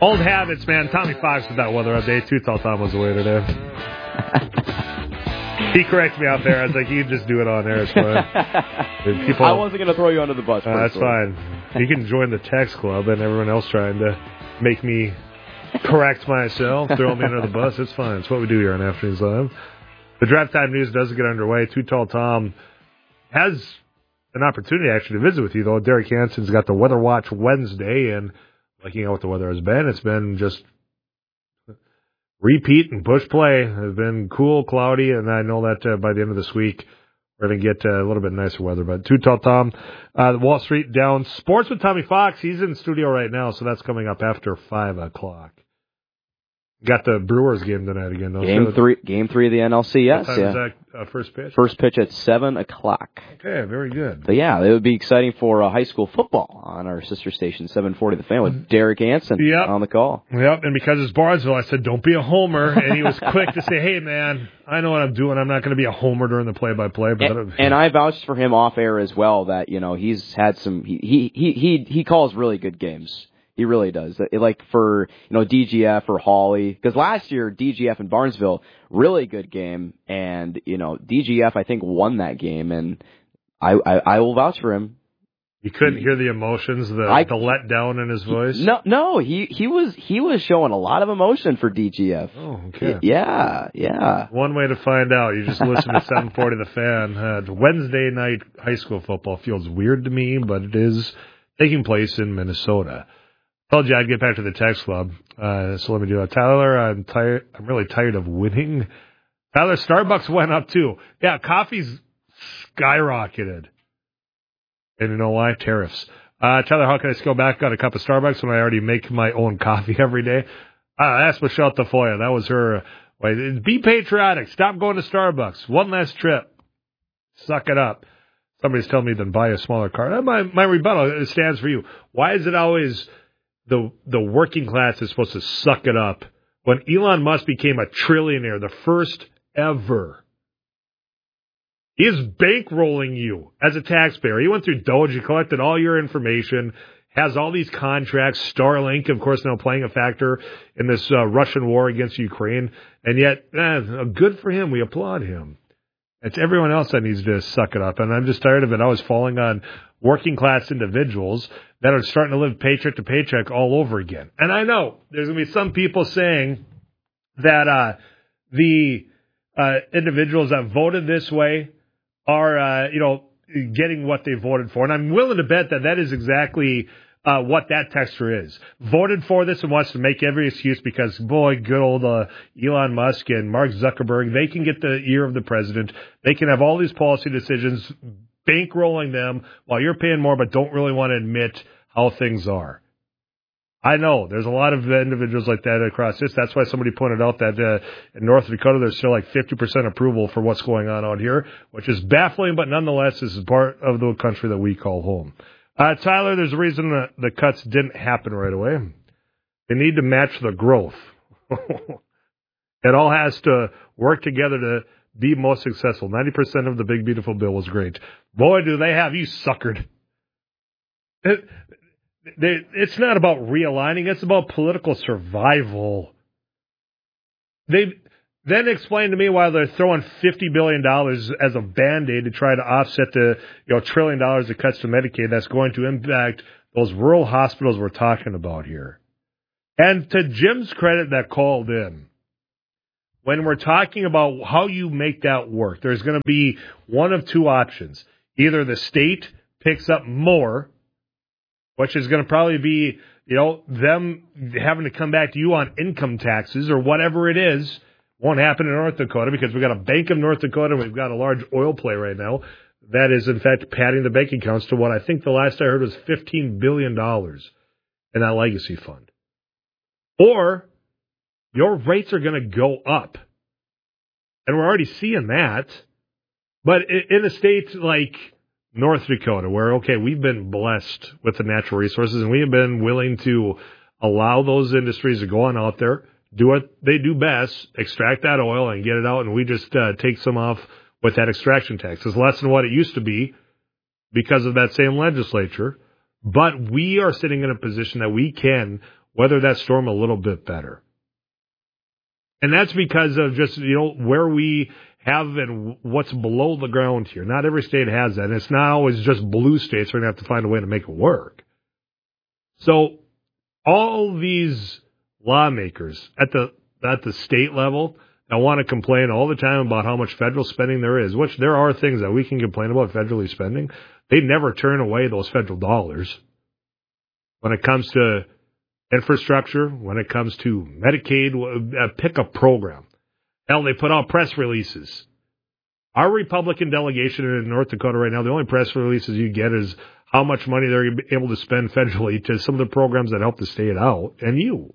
Old habits, man. Tommy Fox with that weather update. Too Tall Tom was away today. He corrected me out there. I was like, you can just do it on air. It's fine. People, I wasn't going to throw you under the bus. That's fine. You can join the text club and everyone else trying to make me correct myself, throw me under the bus. It's fine. It's what we do here on Afternoons Live. The draft time news doesn't get underway. Too Tall Tom has an opportunity actually to visit with you, though. Derek Hansen's got the Weather Watch Wednesday, and looking at what the weather has been, it's been just repeat and push play. It's been cool, cloudy, and I know that by the end of this week, we're going to get a little bit nicer weather. But Too Tall Tom, Wall Street Down Sports with Tommy Fox. He's in the studio right now, so that's coming up after 5 o'clock. Got the Brewers game tonight again, though. Game three of the NLCS. What time is that first pitch? First pitch at 7 o'clock. Okay, very good. But yeah, it would be exciting for high school football on our sister station, 740 The Fan, with Derek Hansen on the call. Yep, and because it's Barnesville, I said, don't be a homer. And he was quick to say, hey, man, I know what I'm doing. I'm not going to be a homer during the play-by-play. And I vouched for him off air as well that, he's had some, he calls really good games. He really does. Like for, DGF or Hawley. Because last year, DGF and Barnesville, really good game. And, DGF, I think, won that game. And I will vouch for him. You couldn't hear the emotions, the letdown in his voice? No, he was showing a lot of emotion for DGF. Oh, okay. Yeah. One way to find out, you just listen to 740 The Fan. Wednesday night high school football feels weird to me, but it is taking place in Minnesota. Told you I'd get back to the text club, so let me do that. Tyler, I'm really tired of winning. Tyler, Starbucks went up too. Yeah, coffee's skyrocketed. And you know why? Tariffs. Tyler, how can I scale back on a cup of Starbucks when I already make my own coffee every day? Ask Michelle Tafoya. That was her way. Be patriotic. Stop going to Starbucks. One last trip. Suck it up. Somebody's telling me to buy a smaller car. My rebuttal stands for you. Why is it always the working class is supposed to suck it up? When Elon Musk became a trillionaire, the first ever, he is bankrolling you as a taxpayer. He went through Doge, he collected all your information, has all these contracts, Starlink, of course, now playing a factor in this Russian war against Ukraine, and yet, good for him. We applaud him. It's everyone else that needs to suck it up, and I'm just tired of it always falling on working-class individuals that are starting to live paycheck to paycheck all over again. And I know there's going to be some people saying that the individuals that voted this way are, getting what they voted for. And I'm willing to bet that is exactly what that texter is. Voted for this and wants to make every excuse because, boy, good old Elon Musk and Mark Zuckerberg, they can get the ear of the president. They can have all these policy decisions, bankrolling them while you're paying more but don't really want to admit how things are. I know there's a lot of individuals like that across this. That's why somebody pointed out that in North Dakota there's still like 50% approval for what's going on out here, which is baffling, but nonetheless this is part of the country that we call home. Tyler, there's a reason that the cuts didn't happen right away. They need to match the growth. It all has to work together to be most successful. 90% of the big, beautiful bill was great. Boy, do they have you suckered. It's not about realigning. It's about political survival. They then explain to me why they're throwing $50 billion as a Band-Aid to try to offset the $1 trillion of cuts to Medicaid that's going to impact those rural hospitals we're talking about here. And to Jim's credit that called in, when we're talking about how you make that work, there's going to be one of two options. Either the state picks up more, which is going to probably be, them having to come back to you on income taxes or whatever it is. Won't happen in North Dakota because we've got a Bank of North Dakota. We've got a large oil play right now that is, in fact, padding the bank accounts to what I think the last I heard was $15 billion in that legacy fund. Or your rates are going to go up. And we're already seeing that. But in a state like North Dakota, where, we've been blessed with the natural resources and we have been willing to allow those industries to go on out there, do what they do best, extract that oil and get it out, and we just take some off with that extraction tax. It's less than what it used to be because of that same legislature, but we are sitting in a position that we can weather that storm a little bit better. And that's because of just, where we have and what's below the ground here. Not every state has that. And it's not always just blue states are going to have to find a way to make it work. So all these lawmakers at the state level that want to complain all the time about how much federal spending there is, which there are things that we can complain about federally spending, they never turn away those federal dollars. When it comes to infrastructure, when it comes to Medicaid, pick a program. Hell, they put out press releases. Our Republican delegation in North Dakota right now, the only press releases you get is how much money they're able to spend federally to some of the programs that help the state out, and you.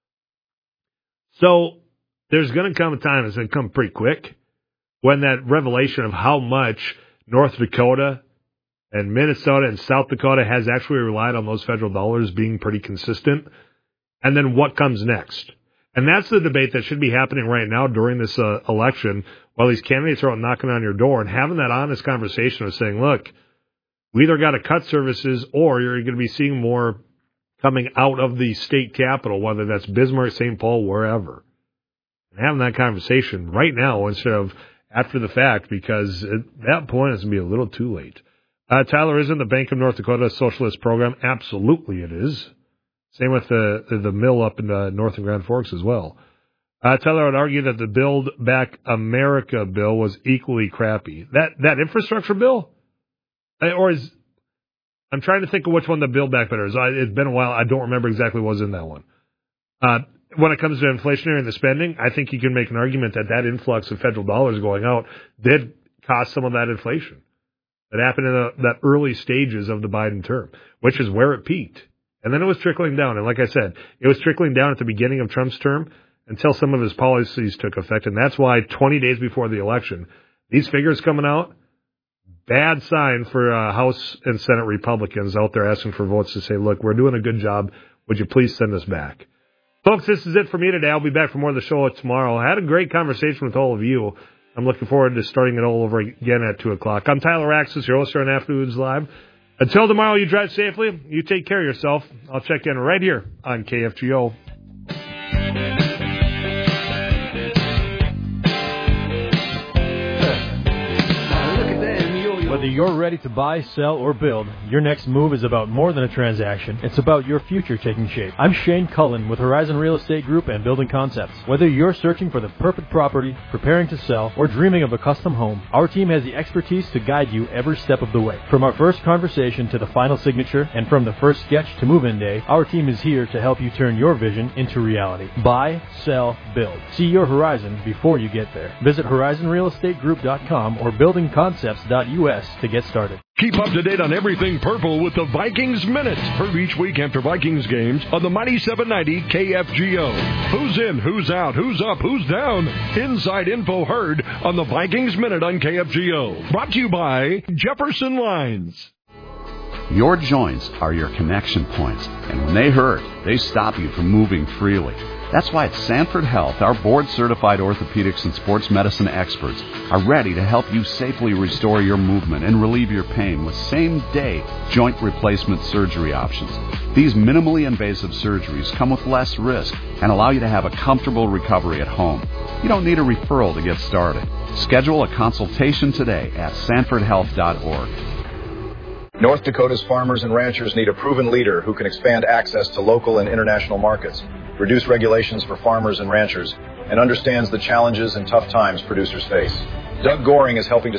So there's going to come a time, it's going to come pretty quick, when that revelation of how much North Dakota and Minnesota and South Dakota has actually relied on those federal dollars being pretty consistent, and then what comes next. And that's the debate that should be happening right now during this election, while these candidates are out knocking on your door and having that honest conversation of saying, look, we either got to cut services or you're going to be seeing more coming out of the state capital, whether that's Bismarck, St. Paul, wherever. And having that conversation right now instead of after the fact, because at that point it's going to be a little too late. Tyler, isn't the Bank of North Dakota socialist program? Absolutely it is. Same with the mill up in North and Grand Forks as well. Tyler would argue that the Build Back America bill was equally crappy. That infrastructure bill? I'm trying to think of which one the Build Back Better is. It's been a while. I don't remember exactly what was in that one. When it comes to inflationary and the spending, I think you can make an argument that influx of federal dollars going out did cause some of that inflation that happened in that early stages of the Biden term, which is where it peaked. And then it was trickling down. And like I said, it was trickling down at the beginning of Trump's term until some of his policies took effect. And that's why 20 days before the election, these figures coming out, bad sign for House and Senate Republicans out there asking for votes to say, look, we're doing a good job. Would you please send us back? Folks, this is it for me today. I'll be back for more of the show tomorrow. I had a great conversation with all of you. I'm looking forward to starting it all over again at 2 o'clock. I'm Tyler Axis, your host here on Afternoons Live. Until tomorrow, you drive safely. You take care of yourself. I'll check in right here on KFGO. Whether you're ready to buy, sell, or build, your next move is about more than a transaction. It's about your future taking shape. I'm Shane Cullen with Horizon Real Estate Group and Building Concepts. Whether you're searching for the perfect property, preparing to sell, or dreaming of a custom home, our team has the expertise to guide you every step of the way. From our first conversation to the final signature, and from the first sketch to move-in day, our team is here to help you turn your vision into reality. Buy, sell, build. See your horizon before you get there. Visit horizonrealestategroup.com or buildingconcepts.us to get started. Keep up to date on everything purple with the Vikings Minute. Heard each week after Vikings games on the Mighty 790 KFGO. Who's in, who's out, who's up, who's down? Inside info heard on the Vikings Minute on KFGO. Brought to you by Jefferson Lines. Your joints are your connection points, and when they hurt, they stop you from moving freely. That's why at Sanford Health, our board-certified orthopedics and sports medicine experts are ready to help you safely restore your movement and relieve your pain with same-day joint replacement surgery options. These minimally invasive surgeries come with less risk and allow you to have a comfortable recovery at home. You don't need a referral to get started. Schedule a consultation today at sanfordhealth.org. North Dakota's farmers and ranchers need a proven leader who can expand access to local and international markets, reduce regulations for farmers and ranchers, and understands the challenges and tough times producers face. Doug Goring is helping to